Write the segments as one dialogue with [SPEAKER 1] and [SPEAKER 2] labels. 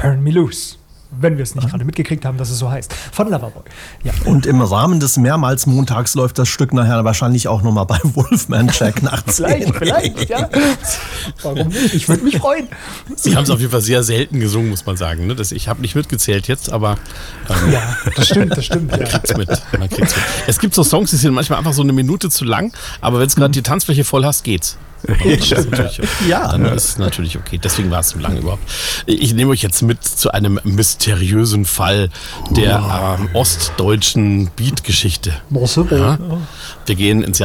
[SPEAKER 1] Turn Me Loose. Wenn wir es nicht gerade mitgekriegt haben, dass es so heißt. Von Loverboy. Ja.
[SPEAKER 2] Und im Rahmen des mehrmals montags läuft das Stück nachher wahrscheinlich auch nochmal bei Wolfman Jack nach 10.
[SPEAKER 1] Vielleicht, ja. Warum nicht? Ich würde mich freuen.
[SPEAKER 3] Sie haben es auf jeden Fall sehr selten gesungen, muss man sagen. Ne? Ich habe nicht mitgezählt jetzt, aber
[SPEAKER 1] ja, das stimmt. Ja.
[SPEAKER 3] Man kriegt's mit. Es gibt so Songs, die sind manchmal einfach so eine Minute zu lang, aber wenn es gerade die Tanzfläche voll hast, geht's. Dann ist es natürlich okay. Deswegen war es so lang überhaupt. Ich nehme euch jetzt mit zu einem mysteriösen Fall der ostdeutschen Beat-Geschichte. Ja? Wir gehen ins Jahr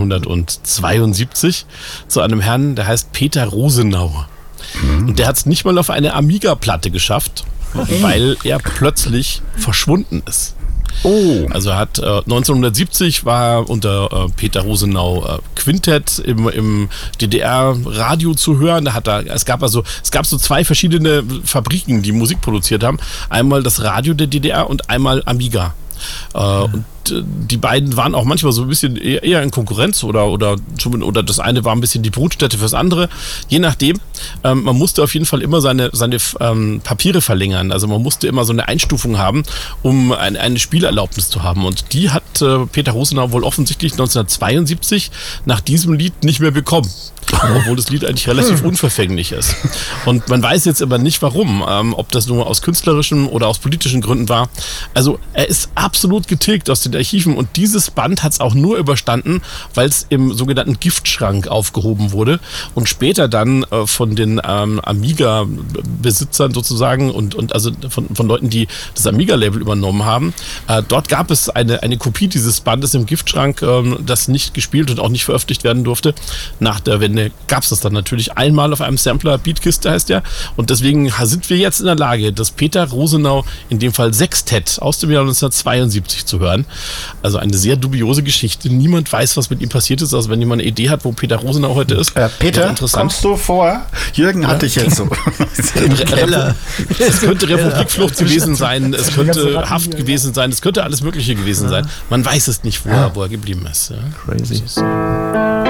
[SPEAKER 3] 1972 zu einem Herrn, der heißt Peter Rosenau. Und der hat es nicht mal auf eine Amiga-Platte geschafft, weil er plötzlich verschwunden ist. Oh. Also er hat 1970 war unter Peter Rosenau Quintett im DDR-Radio zu hören. Es gab so zwei verschiedene Fabriken, die Musik produziert haben. Einmal das Radio der DDR und einmal Amiga. Und die beiden waren auch manchmal so ein bisschen eher in Konkurrenz oder das eine war ein bisschen die Brutstätte fürs andere, je nachdem. Man musste auf jeden Fall immer seine Papiere verlängern, also man musste immer so eine Einstufung haben, um eine Spielerlaubnis zu haben, und die hat Peter Rosenau wohl offensichtlich 1972 nach diesem Lied nicht mehr bekommen. Obwohl das Lied eigentlich relativ unverfänglich ist. Und man weiß jetzt aber nicht warum, ob das nur aus künstlerischen oder aus politischen Gründen war. Also er ist absolut getilgt aus den Archiven, und dieses Band hat es auch nur überstanden, weil es im sogenannten Giftschrank aufgehoben wurde und später dann von den Amiga-Besitzern sozusagen und also von Leuten, die das Amiga-Label übernommen haben. Dort gab es eine Kopie dieses Bandes im Giftschrank, das nicht gespielt und auch nicht veröffentlicht werden durfte. Nach der Wende gab es das dann natürlich einmal auf einem Sampler, Beatkiste heißt der, und deswegen sind wir jetzt in der Lage, das Peter Rosenau, in dem Fall Sextett aus dem Jahr 1972 zu hören. Also eine sehr dubiose Geschichte. Niemand weiß, was mit ihm passiert ist. Also wenn jemand eine Idee hat, wo Peter Rosenau heute ist.
[SPEAKER 4] Peter, kommst du vor? Jürgen hatte ich jetzt so.
[SPEAKER 3] Im Keller. Es könnte Republikflucht gewesen sein, es könnte Haft gewesen sein, es könnte alles Mögliche gewesen sein. Man weiß es nicht, wo er geblieben ist. Ja.
[SPEAKER 2] Crazy.